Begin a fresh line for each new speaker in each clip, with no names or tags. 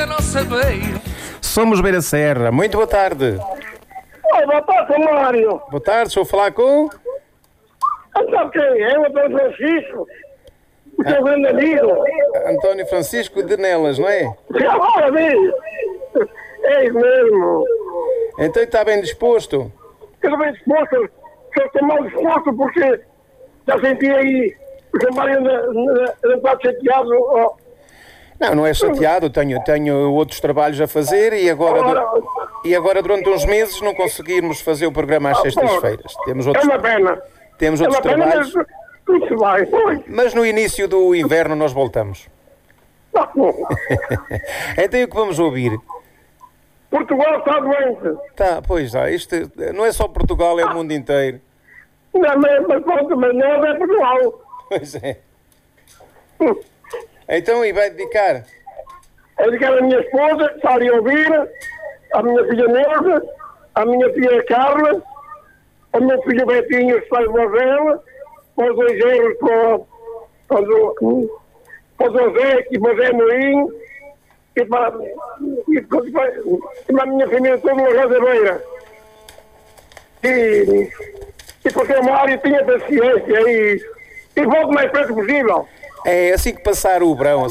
Somos Beira Serra. Muito boa tarde.
Oi, boa tarde, Mário.
Boa tarde, estou a falar com...
Sabe quem é? O António Francisco. O seu grande amigo.
António Francisco de Nelas, não é?
Agora mesmo. É isso mesmo.
Então está bem disposto?
Eu bem disposto. Só estou mal disposto porque já senti aí o São Mário anda quase chateado.
Não é chateado. Tenho outros trabalhos a fazer e agora durante uns meses não conseguirmos fazer o programa às sextas-feiras.
É uma pena.
Temos outros trabalhos.
Mas tudo se vai.
Mas no início do inverno nós voltamos. Então e o que vamos ouvir?
Portugal está doente.
Tá, pois já. Isto não é só Portugal, é o mundo inteiro.
Não, mas pronto, mas não é Portugal.
Pois é. Então, e vai dedicar?
Eu dedicar a minha esposa, que está ali a ouvir, a minha filha Neuza, a minha filha Carla, ao meu filho Betinho, que está em Bozela, para os dois erros, para o José e para o Zé Moinho, e para a minha família toda na Rosabeira. E porque o Mário tinha paciência e volto o mais perto possível.
É assim que passar o verão,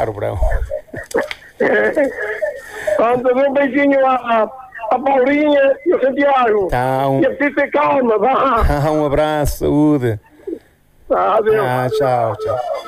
Pronto, dou um beijinho à Paulinha e ao Santiago.
Tá,
E é preciso ter calma, vá.
um abraço, saúde.
Adeus.
Tchau, tchau.